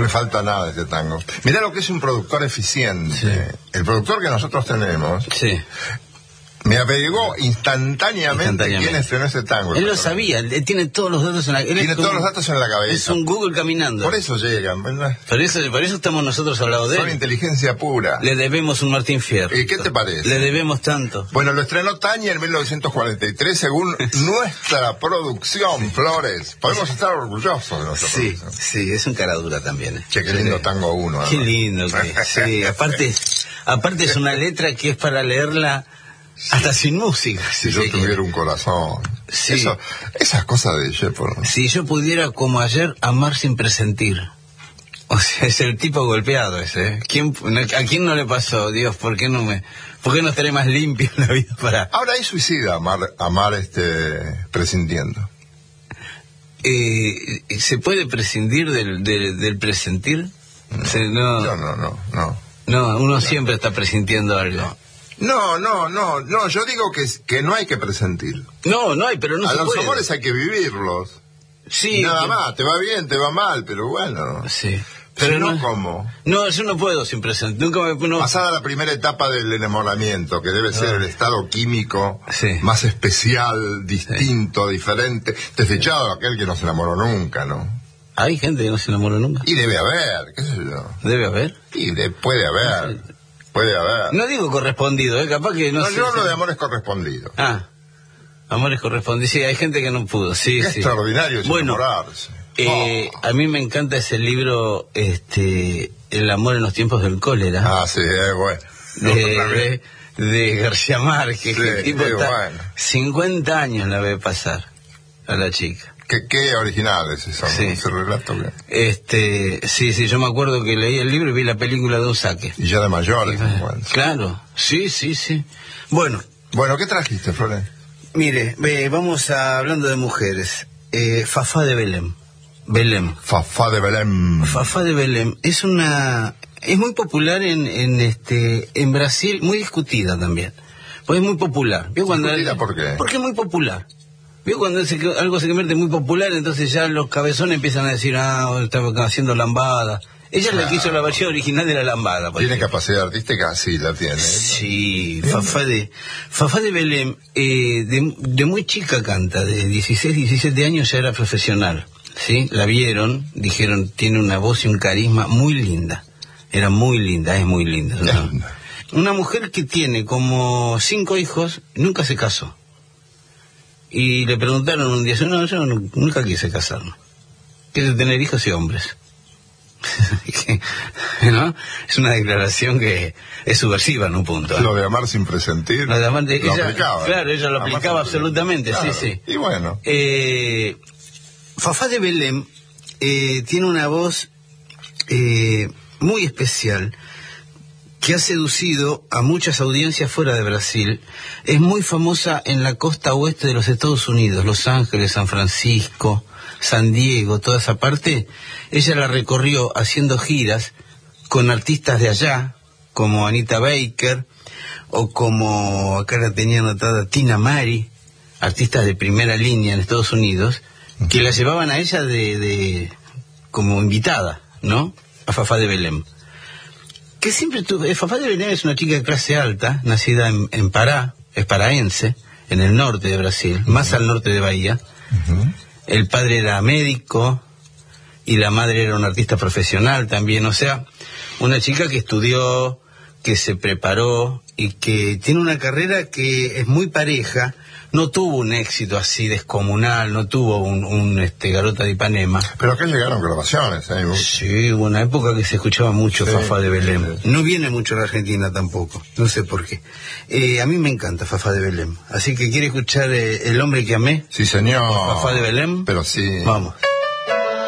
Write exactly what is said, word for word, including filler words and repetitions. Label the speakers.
Speaker 1: le falta nada a este tango. Mirá lo que es un productor eficiente. Sí. El productor que nosotros tenemos...
Speaker 2: Sí.
Speaker 1: Me averiguó instantáneamente, instantáneamente quién estrenó ese tango.
Speaker 2: Él lo sabía, él tiene todos los datos en la cabeza.
Speaker 1: Tiene todos los datos en la cabeza.
Speaker 2: Es un Google caminando.
Speaker 1: Por eso llegan, ¿verdad?
Speaker 2: Por eso, por eso estamos nosotros al lado de él.
Speaker 1: Son inteligencia pura.
Speaker 2: Le debemos un Martín Fierro.
Speaker 1: ¿Y qué te parece?
Speaker 2: Le debemos tanto.
Speaker 1: Bueno, lo estrenó Tania en mil novecientos cuarenta y tres, según nuestra producción, Flores. Podemos estar orgullosos de nuestra
Speaker 2: sí,
Speaker 1: producción.
Speaker 2: Sí, es un caradura también.
Speaker 1: Che, qué lindo sí. Tango uno.
Speaker 2: Qué lindo. Que, sí, aparte, aparte es una letra que es para leerla... Hasta sin música.
Speaker 1: Si yo tuviera un corazón.
Speaker 2: Sí.
Speaker 1: Eso, esas cosas de Shepard.
Speaker 2: Si yo pudiera, como ayer, amar sin presentir. O sea, es el tipo golpeado ese. ¿eh? ¿Quién, ¿A quién no le pasó? Dios, ¿por qué no me, por qué no estaré más limpio en la vida para...?
Speaker 1: Ahora es suicida amar, amar este, presintiendo.
Speaker 2: Eh, ¿Se puede prescindir del, del, del presentir?
Speaker 1: No.
Speaker 2: O sea, no,
Speaker 1: no, no, no, no.
Speaker 2: No, uno
Speaker 1: no.
Speaker 2: siempre está presintiendo algo.
Speaker 1: No. No, no, no, no, yo digo que, que no hay que presentir.
Speaker 2: No, no hay, pero no
Speaker 1: a
Speaker 2: se
Speaker 1: los
Speaker 2: puede.
Speaker 1: amores hay que vivirlos.
Speaker 2: Sí.
Speaker 1: Nada
Speaker 2: que...
Speaker 1: más, te va bien, te va mal, pero bueno.
Speaker 2: Sí.
Speaker 1: Pero
Speaker 2: si
Speaker 1: no,
Speaker 2: no,
Speaker 1: ¿cómo?
Speaker 2: No, yo no puedo sin presentar. Nunca me... No...
Speaker 1: Pasada la primera etapa del enamoramiento, que debe ser el estado químico
Speaker 2: sí.
Speaker 1: más especial, distinto, sí. diferente, desdichado aquel que no se enamoró nunca, ¿no?
Speaker 2: Hay gente que no se enamoró nunca.
Speaker 1: Y debe haber, qué sé yo.
Speaker 2: ¿Debe haber?
Speaker 1: Y de, puede haber. No sé. Puede haber.
Speaker 2: No digo correspondido, ¿eh? Capaz que no
Speaker 1: No,
Speaker 2: sé,
Speaker 1: yo hablo
Speaker 2: sí.
Speaker 1: de amores correspondidos.
Speaker 2: Ah, amores correspondidos. Sí, hay gente que no pudo, sí,
Speaker 1: Qué
Speaker 2: sí.
Speaker 1: extraordinario es
Speaker 2: bueno,
Speaker 1: enamorarse.
Speaker 2: Eh,
Speaker 1: oh.
Speaker 2: A mí me encanta ese libro, este, El amor en los tiempos del cólera.
Speaker 1: Ah, sí, eh, bueno.
Speaker 2: De, de, de García Márquez.
Speaker 1: Sí,
Speaker 2: que el tipo
Speaker 1: sí,
Speaker 2: está
Speaker 1: bueno.
Speaker 2: cincuenta años la ve pasar a la chica.
Speaker 1: Qué, qué original es eso,
Speaker 2: sí.
Speaker 1: ese relato. Que...
Speaker 2: Este, sí, sí, yo me acuerdo que leí el libro y vi la película de un saque.
Speaker 1: Y ya de mayores.
Speaker 2: Y, claro, sí, sí, sí. Bueno.
Speaker 1: Bueno, ¿qué trajiste, Flores?
Speaker 2: Mire, eh, vamos a, hablando de mujeres. Eh, Fafá de Belém. Belém.
Speaker 1: Fafá de Belém.
Speaker 2: Fafá de Belém es una, es muy popular en, en este, en Brasil, muy discutida también. Pues es muy popular. ¿Vio cuando
Speaker 1: ¿Discutida
Speaker 2: el,
Speaker 1: por qué?
Speaker 2: Porque es muy popular. ¿Vio cuando se, algo se convierte muy popular, entonces ya los cabezones empiezan a decir, ah, estamos haciendo lambada? Ella es la que hizo la versión original de la lambada.
Speaker 1: ¿Tiene ejemplo. Capacidad artística? Sí, la tiene.
Speaker 2: Sí, Fafá de, Fafá de Belém, eh, de, de muy chica canta, de dieciséis, diecisiete años ya era profesional, ¿sí? La vieron, dijeron, tiene una voz y un carisma muy linda. Era muy linda, es muy linda. ¿no? Una mujer que tiene como cinco hijos, nunca se casó. Y le preguntaron un día, no, yo nunca quise casarme. Quise tener hijos y hombres. ¿No? Es una declaración que es subversiva en un punto. ¿eh?
Speaker 1: Lo de amar sin presentir.
Speaker 2: Lo de amar de,
Speaker 1: lo
Speaker 2: ella,
Speaker 1: aplicaba.
Speaker 2: Claro, ella lo amar aplicaba absolutamente, claro. sí, sí.
Speaker 1: Y bueno.
Speaker 2: Eh, Fafá de Belém eh, tiene una voz eh, muy especial, que ha seducido a muchas audiencias fuera de Brasil. Es muy famosa en la costa oeste de los Estados Unidos, Los Ángeles, San Francisco, San Diego, toda esa parte. Ella la recorrió haciendo giras con artistas de allá, como Anita Baker, o como, acá la tenía anotada, Tina Mari, artistas de primera línea en Estados Unidos, que la llevaban a ella de, de como invitada, ¿no? A Fafá de Belém. Que siempre tuvo, Fafá de Belém es una chica de clase alta, nacida en, en Pará, es paraense, en el norte de Brasil, uh-huh. más al norte de Bahía. Uh-huh. El padre era médico y la madre era una artista profesional también, o sea, una chica que estudió, que se preparó y que tiene una carrera que es muy pareja. No tuvo un éxito así descomunal, no tuvo un, un este, Garota de Ipanema.
Speaker 1: Pero acá llegaron grabaciones, ¿eh?
Speaker 2: Sí, hubo una época que se escuchaba mucho sí, Fafá de Belém.
Speaker 1: Sí, sí.
Speaker 2: No viene mucho a la Argentina tampoco, no sé por qué. Eh, a mí me encanta Fafá de Belém. Así que, ¿quiere escuchar eh, El hombre que amé?
Speaker 1: Sí, señor.
Speaker 2: Fafá de Belém.
Speaker 1: Pero sí.
Speaker 2: Vamos.